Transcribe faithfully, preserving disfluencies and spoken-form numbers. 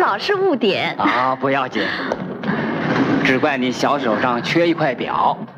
老是误点。 啊，不要紧，只怪你小手上缺一块表。